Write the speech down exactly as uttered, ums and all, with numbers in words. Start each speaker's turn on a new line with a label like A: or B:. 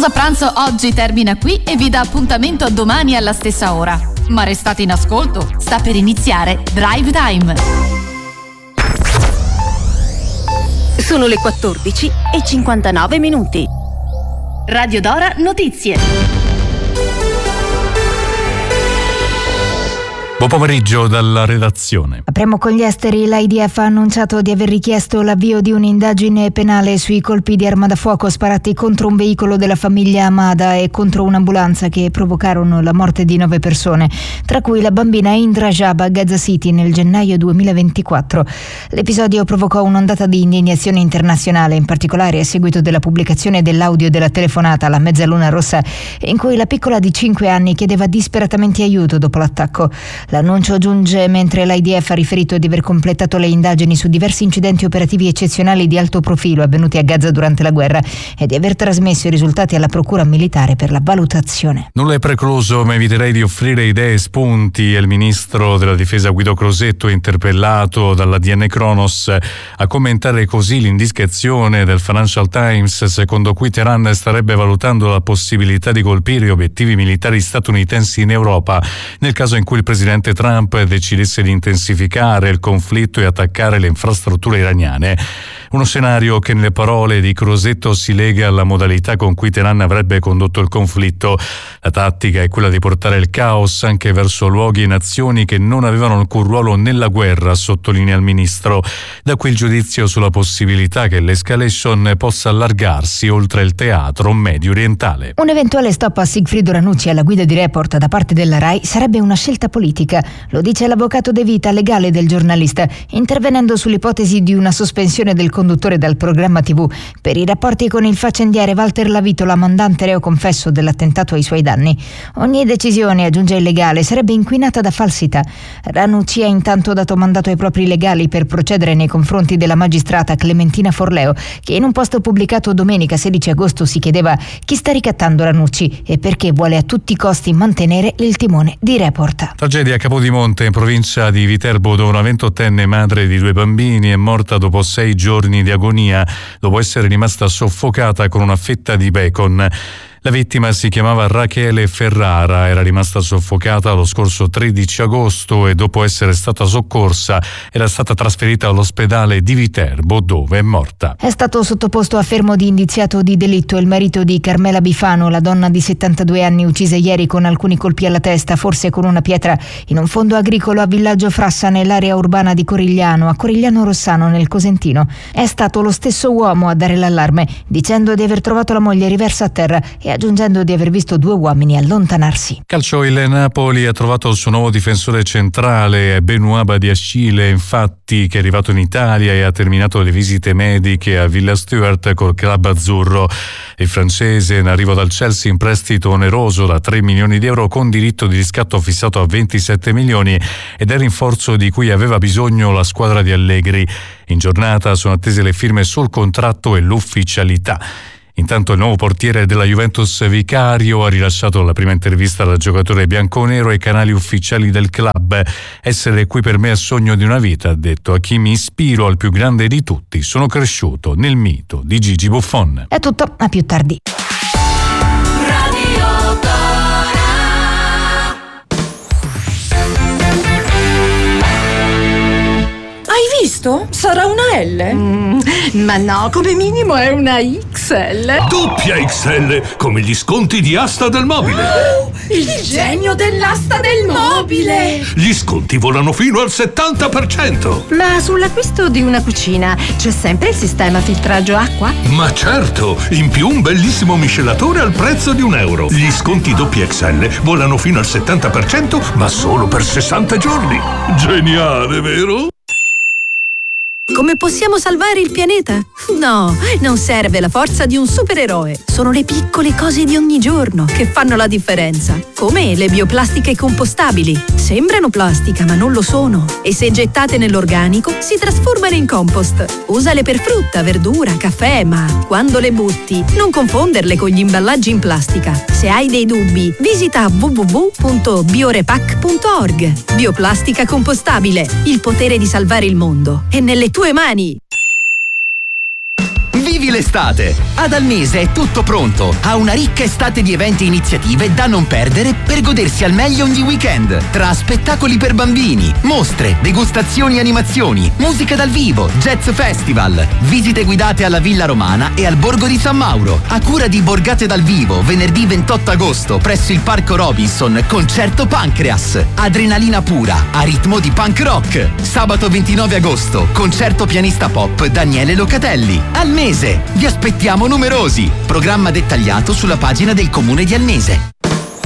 A: Pausa pranzo oggi termina qui e vi dà appuntamento domani alla stessa ora. Ma restate in ascolto, sta per iniziare Drive Time.
B: Sono le quattordici e cinquantanove minuti.
A: Radio Dora Notizie.
C: Buon pomeriggio dalla redazione.
D: Apriamo con gli esteri. L'I D F ha annunciato di aver richiesto l'avvio di un'indagine penale sui colpi di arma da fuoco sparati contro un veicolo della famiglia Amada e contro un'ambulanza che provocarono la morte di nove persone, tra cui la bambina Indra Jab a Gaza City nel gennaio duemilaventiquattro. L'episodio provocò un'ondata di indignazione internazionale, in particolare a seguito della pubblicazione dell'audio della telefonata alla Mezzaluna Rossa, in cui la piccola di cinque anni chiedeva disperatamente aiuto dopo l'attacco. L'annuncio giunge mentre l'I D F ha riferito di aver completato le indagini su diversi incidenti operativi eccezionali di alto profilo avvenuti a Gaza durante la guerra e di aver trasmesso i risultati alla Procura Militare per la valutazione.
C: Nulla è precluso, ma eviterei di offrire idee e spunti. Il ministro della Difesa Guido Crosetto, interpellato dalla D N Kronos, a commentare così l'indiscrezione del Financial Times secondo cui Teheran starebbe valutando la possibilità di colpire obiettivi militari statunitensi in Europa nel caso in cui il presidente Trump decidesse di intensificare il conflitto e attaccare le infrastrutture iraniane. Uno scenario che nelle parole di Crosetto si lega alla modalità con cui Teheran avrebbe condotto il conflitto. La tattica è quella di portare il caos anche verso luoghi e nazioni che non avevano alcun ruolo nella guerra, sottolinea il ministro. Da qui il giudizio sulla possibilità che l'escalation possa allargarsi oltre il teatro medio orientale.
D: Un eventuale stop a Sigfrido Ranucci alla guida di Report da parte della RAI sarebbe una scelta politica. Lo dice l'avvocato De Vita, legale del giornalista, intervenendo sull'ipotesi di una sospensione del conduttore dal programma tivù per i rapporti con il faccendiere Walter Lavitola, mandante reo confesso dell'attentato ai suoi danni. Ogni decisione, aggiunge il legale, sarebbe inquinata da falsità. Ranucci ha intanto dato mandato ai propri legali per procedere nei confronti della magistrata Clementina Forleo, che in un post pubblicato domenica sedici agosto si chiedeva chi sta ricattando Ranucci e perché vuole a tutti i costi mantenere il timone di Report.
C: Tragedia a Capodimonte, in provincia di Viterbo, dove una ventottenne madre di due bambini è morta dopo sei giorni di agonia dopo essere rimasta soffocata con una fetta di bacon. La vittima si chiamava Rachele Ferrara, era rimasta soffocata lo scorso tredici agosto e dopo essere stata soccorsa era stata trasferita all'ospedale di Viterbo, dove è morta.
D: È stato sottoposto a fermo di indiziato di delitto il marito di Carmela Bifano, la donna di settantadue anni uccisa ieri con alcuni colpi alla testa, forse con una pietra, in un fondo agricolo a Villaggio Frassa nell'area urbana di Corigliano, a Corigliano Rossano nel Cosentino. È stato lo stesso uomo a dare l'allarme, dicendo di aver trovato la moglie riversa a terra e aggiungendo di aver visto due uomini allontanarsi.
C: Calcio, il Napoli ha trovato il suo nuovo difensore centrale, Benoît Badiashile, infatti, che è arrivato in Italia e ha terminato le visite mediche a Villa Stuart col club azzurro. Il francese, in arrivo dal Chelsea in prestito oneroso da tre milioni di euro con diritto di riscatto fissato a ventisette milioni, ed è il rinforzo di cui aveva bisogno la squadra di Allegri. In giornata sono attese le firme sul contratto e l'ufficialità. Intanto il nuovo portiere della Juventus Vicario ha rilasciato la prima intervista al giocatore bianconero ai canali ufficiali del club. Essere qui per me è sogno di una vita, ha detto, a chi mi ispiro al più grande di tutti. Sono cresciuto nel mito di Gigi Buffon.
D: È tutto, a più tardi.
E: Hai visto? Sarà una L? Mm, ma no, come minimo è una X L.
F: Doppia X L, come gli sconti di Asta del Mobile.
E: Oh, il genio dell'asta del mobile!
F: Gli sconti volano fino al settanta per cento.
G: Ma sull'acquisto di una cucina c'è sempre il sistema filtraggio acqua?
F: Ma certo, in più un bellissimo miscelatore al prezzo di un euro. Gli sconti doppia X L volano fino al settanta per cento, ma solo per sessanta giorni. Geniale, vero?
G: Come possiamo salvare il pianeta? No, non serve la forza di un supereroe. Sono le piccole cose di ogni giorno che fanno la differenza. Come le bioplastiche compostabili. Sembrano plastica, ma non lo sono. E se gettate nell'organico, si trasformano in compost. Usale per frutta, verdura, caffè, ma quando le butti, non confonderle con gli imballaggi in plastica. Se hai dei dubbi, visita w w w punto biorepac punto org. Bioplastica compostabile. Il potere di salvare il mondo è nelle tue mani.
H: Vivi Vivi l'estate! Ad Almese è tutto pronto. Ha una ricca estate di eventi e iniziative da non perdere per godersi al meglio ogni weekend. Tra spettacoli per bambini, mostre, degustazioni e animazioni, musica dal vivo, jazz festival, visite guidate alla Villa Romana e al Borgo di San Mauro. A cura di Borgate dal vivo, venerdì ventotto agosto presso il Parco Robinson, concerto Pancreas. Adrenalina pura, a ritmo di punk rock. Sabato ventinove agosto, concerto pianista pop Daniele Locatelli. Almese, vi aspettiamo numerosi. Programma dettagliato sulla pagina del Comune di Almese.